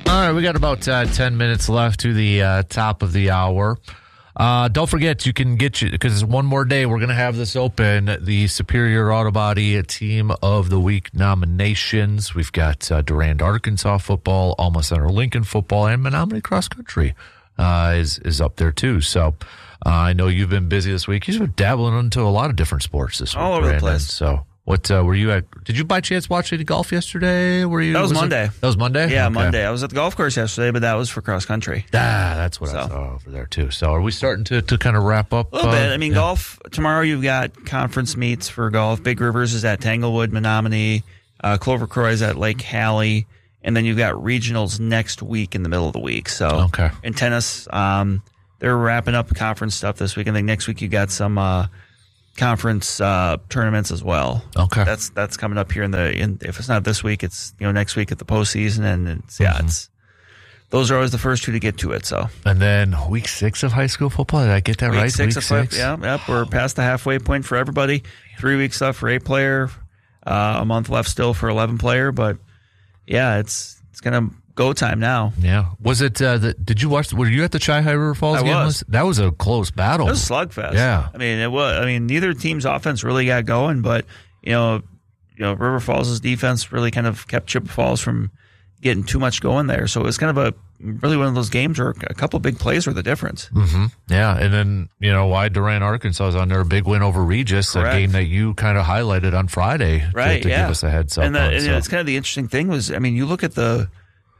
All right, we got about 10 minutes left to the top of the hour. Don't forget, you can get you, because one more day, we're going to have this open, the Superior Auto Body Team of the Week nominations. We've got Durand, Arkansas football, Alma Center Lincoln football, and Menominee Cross Country is up there too. So I know you've been busy this week. You've been dabbling into a lot of different sports this week, all over Brandon. the place. So what were you at? Did you by chance watch any golf yesterday? That was Monday. That was Monday? Yeah, Okay. Monday. I was at the golf course yesterday, but that was for cross country. That's what I saw over there too. So are we starting to kind of wrap up? A little bit. I mean, golf, tomorrow you've got conference meets for golf. Big Rivers is at Tanglewood, Menominee. Clover Croix is at Lake Hallie. And then you've got regionals next week in the middle of the week. So okay. In tennis, they're wrapping up conference stuff this week. I think next week you got some conference tournaments as well. Okay, that's coming up here if it's not this week, it's next week at the postseason, and it's those are always the first two to get to it. So and then week 6 of high school football. Did I get that right? Week 6. Yeah, we're past the halfway point for everybody. 3 weeks left for 8-player, a month left still for 11-player, but yeah, it's gonna go time now. Yeah. Was it, did you watch, were you at the Chi-High River Falls game? Was. That was a close battle. It was a slugfest. Yeah. I mean, it was. I mean, neither team's offense really got going, but, River Falls' defense really kind of kept Chippewa Falls from getting too much going there. So it was kind of really one of those games where a couple big plays were the difference. Mm-hmm. Yeah. And then, why Durand, Arkansas is on there, a big win over Regis, Correct. a game that you kind of highlighted on Friday to give us a heads up. And it's kind of the interesting thing was, I mean, you look at the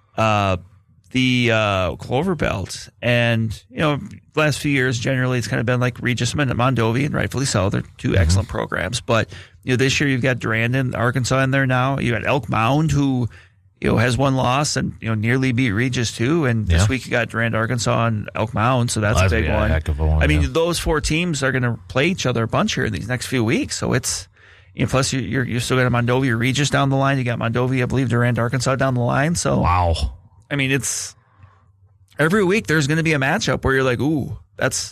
Clover Belt, and last few years generally it's kind of been like Regis and Mondovi, and rightfully so. They're two excellent programs, but this year you've got Durand and Arkansas in there now. You got Elk Mound, who has one loss and nearly beat Regis too, and this week you got Durand, Arkansas, and Elk Mound, so that's a big one. Heck of a one. I mean, those four teams are going to play each other a bunch here in these next few weeks, so it's. Plus, you're still got Mondovi or Regis down the line. You got Mondovi, I believe, Durand, Arkansas down the line. So wow. I mean, it's every week there's going to be a matchup where you're like, ooh, that's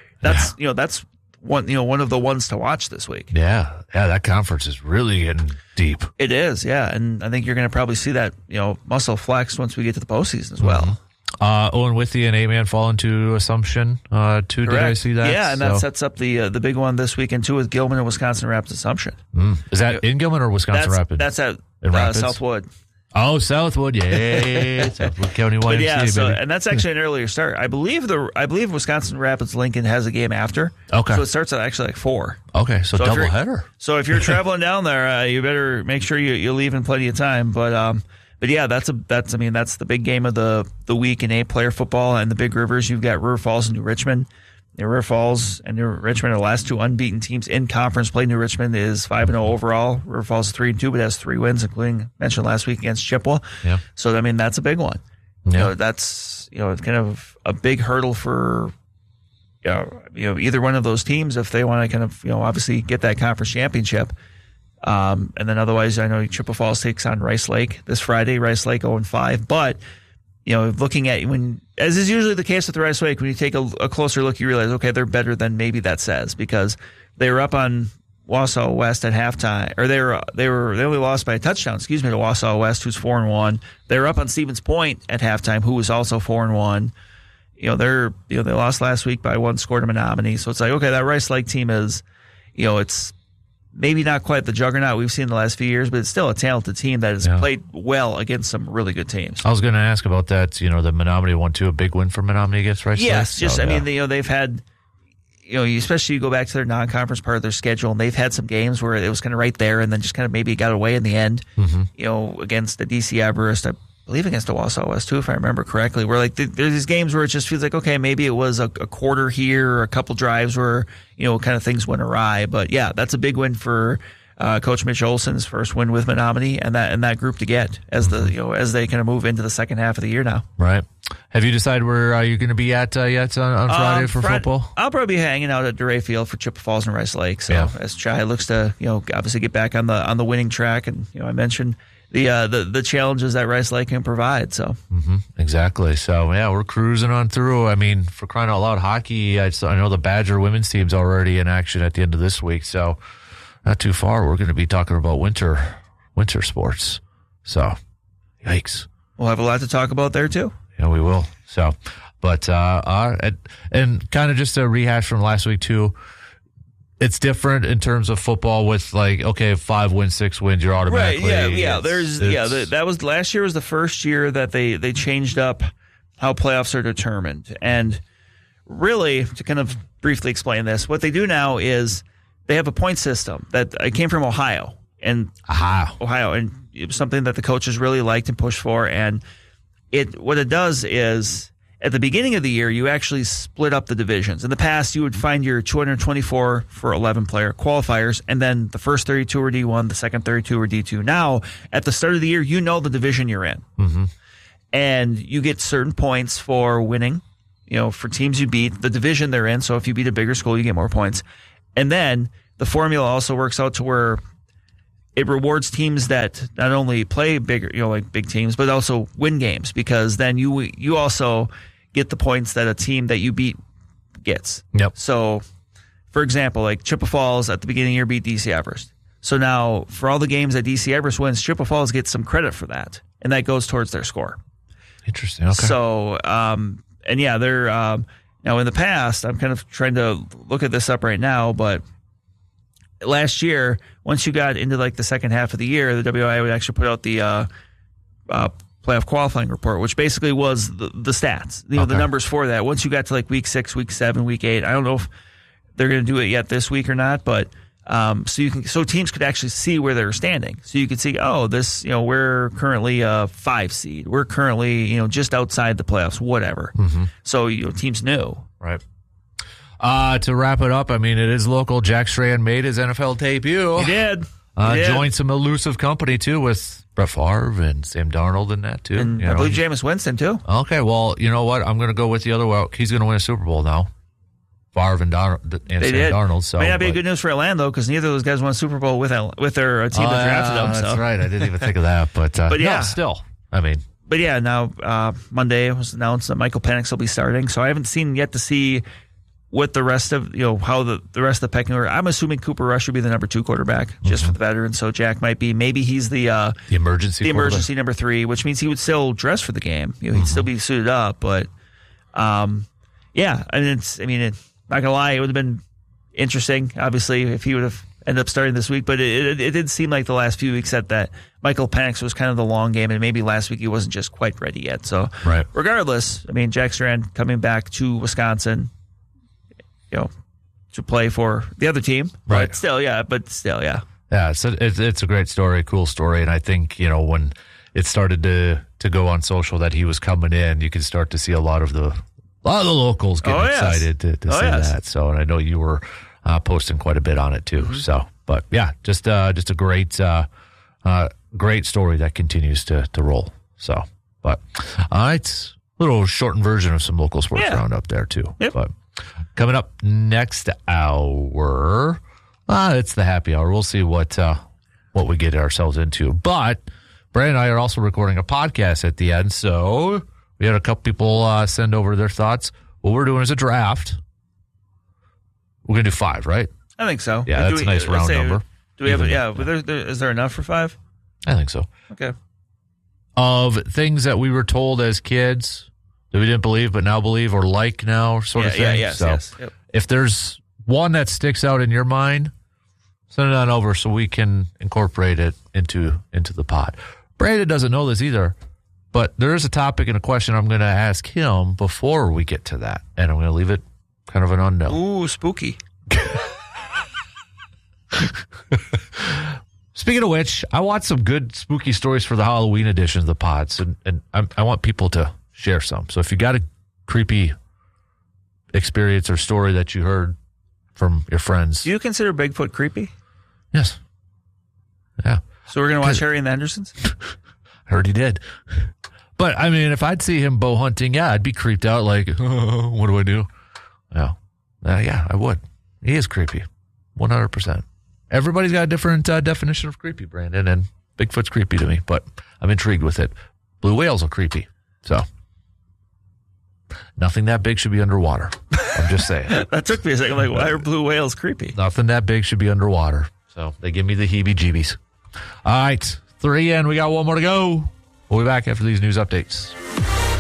one of the ones to watch this week. Yeah, that conference is really getting deep. It is, yeah, and I think you're going to probably see that muscle flex once we get to the postseason as well. Owen Withey and 8-man fall into Assumption too. Correct. Did I see that? Yeah, and that sets up the big one this weekend too with Gilman and Wisconsin Rapids Assumption. Is that in Gilman or Wisconsin Rapids? That's at Southwood. Oh, Southwood, yeah, Southwood County YMCA. But yeah, baby. And that's actually an earlier start. I believe Wisconsin Rapids Lincoln has a game after. Okay, so it starts at actually like 4. Okay, so double header. So if you're traveling down there, you better make sure you leave in plenty of time. But yeah, that's the big game of the week in 8-player football, and the Big Rivers. You've got River Falls and New Richmond. River Falls and New Richmond are the last two unbeaten teams in conference play. New Richmond is 5-0 overall. River Falls is 3-2, but has 3 wins, including mentioned last week against Chippewa. Yeah. So I mean, that's a big one. Yeah. That's it's kind of a big hurdle for either one of those teams if they want to kind of obviously get that conference championship. And then otherwise, I know Chippewa Falls takes on Rice Lake this Friday. Rice Lake 0-5, but looking at as is usually the case with Rice Lake, when you take a closer look, you realize okay, they're better than maybe that says, because they were up on Wausau West at halftime, or they only lost by a touchdown, to Wausau West, who's 4-1. They were up on Stevens Point at halftime, who was also 4-1. They lost last week by 1 score to Menominee, so it's like okay, that Rice Lake team is, it's maybe not quite the juggernaut we've seen in the last few years, but it's still a talented team that has played well against some really good teams. I was going to ask about that. The Menominee won too, a big win for Menominee against Rice Lake. Yes, they've had, especially you go back to their non-conference part of their schedule, and they've had some games where it was kind of right there, and then just kind of maybe got away in the end. Against the DC Everest, I believe against the Wausau West too, if I remember correctly. Where like there's these games where it just feels like okay, maybe it was a quarter here, or a couple drives where kind of things went awry. But yeah, that's a big win for Coach Mitch Olson's first win with Menominee, and that group to get as as they kind of move into the second half of the year now. Right. Have you decided where you're going to be at yet on Friday for football? I'll probably be hanging out at DeRay Field for Chippewa Falls and Rice Lake. So as Chi looks to obviously get back on the winning track, and I mentioned the challenges that Rice Lake can provide. So exactly. So yeah, we're cruising on through. I mean, for crying out loud, hockey. I know the Badger women's team's already in action at the end of this week. So not too far. We're going to be talking about winter sports. So yikes. We'll have a lot to talk about there, too. Yeah, we will. So, but, and kind of just a rehash from last week, too. It's different in terms of football with like, okay, 5 wins, 6 wins, you're automatically. Right, yeah. That was last year was the first year that they changed up how playoffs are determined. And really, to kind of briefly explain this, what they do now is they have a point system that I came from Ohio. And Ohio, and it was something that the coaches really liked and pushed for. And what it does is, at the beginning of the year, you actually split up the divisions. In the past, you would find your 224 for 11 player qualifiers, and then the first 32 were D1, the second 32 were D2. Now, at the start of the year, you know the division you're in. Mm-hmm. And you get certain points for winning, for teams you beat, the division they're in. So if you beat a bigger school, you get more points. And then the formula also works out to where it rewards teams that not only play bigger, like big teams, but also win games, because then you also get the points that a team that you beat gets. Yep. So, for example, like Chippewa Falls at the beginning of the year beat DC Everest. So now, for all the games that DC Everest wins, Chippewa Falls gets some credit for that, and that goes towards their score. Interesting. Okay. So, and yeah, they're now in the past. I'm kind of trying to look at this up right now, but last year, once you got into like the second half of the year, the WIA would actually put out the playoff qualifying report, which basically was the stats, the numbers for that. Once you got to like week 6, week 7, week 8, I don't know if they're going to do it yet this week or not, but so teams could actually see where they're standing. So you could see, we're currently a 5 seed. We're currently, just outside the playoffs, whatever. Mm-hmm. So, teams knew. Right. To wrap it up, I mean, it is local. Jack Strand made his NFL debut. He did. Joined some elusive company, too, with Brett Favre and Sam Darnold and that, too. And I believe Jameis Winston, too. Okay, well, you know what? I'm going to go with the other way. He's going to win a Super Bowl now. Favre and Sam Darnold. So, may not be good news for Atlanta, though, because neither of those guys won a Super Bowl with their team that drafted them. That's right. I didn't even think of that. But yeah. No, still, I mean. But yeah, now Monday it was announced that Michael Penix will be starting. So I haven't seen yet to see what the rest of, how the rest of the pecking order. I'm assuming Cooper Rush would be the number 2 quarterback, just for the veterans. So Jack might be, maybe he's the emergency number 3, which means he would still dress for the game. He'd still be suited up. But yeah, and not gonna lie, it would have been interesting, obviously, if he would have ended up starting this week. But it did seem like the last few weeks that Michael Penix was kind of the long game, and maybe last week he wasn't just quite ready yet. So regardless, Jack Strand coming back to Wisconsin, to play for the other team. Right. But still, yeah. Yeah, so it's a great story, cool story. And I think, when it started to go on social that he was coming in, you could start to see a lot of the locals getting excited to see that. So, and I know you were posting quite a bit on it too. Mm-hmm. So, but yeah, just a great story that continues to roll. So, but it's a little shortened version of some local sports roundup there too. Yep. But coming up next hour, it's the happy hour. We'll see what we get ourselves into. But Brandon and I are also recording a podcast at the end, so we had a couple people send over their thoughts. What we're doing is a draft. We're going to do 5, right? I think so. Yeah, that's a nice round number. Do we have is there enough for 5? I think so. Okay. Of things that we were told as kids that we didn't believe but now believe, or like now, sort of thing. Yeah, yes, so yes. Yep. If there's one that sticks out in your mind, send it on over so we can incorporate it into the pod. Brandon doesn't know this either, but there is a topic and a question I'm going to ask him before we get to that, and I'm going to leave it kind of an unknown. Ooh, spooky. Speaking of which, I want some good spooky stories for the Halloween edition of the pods, and I want people to share some. So if you got a creepy experience or story that you heard from your friends. Do you consider Bigfoot creepy? Yes. Yeah. So we're going to watch Harry and the Hendersons? I heard he did. But, if I'd see him bow hunting, I'd be creeped out like, oh, what do I do? Yeah. Yeah, I would. He is creepy. 100%. Everybody's got a different definition of creepy, Brandon, and Bigfoot's creepy to me, but I'm intrigued with it. Blue whales are creepy, so nothing that big should be underwater. I'm just saying. That took me a second. Like, why are blue whales creepy? Nothing that big should be underwater, so they give me the heebie-jeebies. All right, 3 in. We got one more to go. We'll be back after these news updates.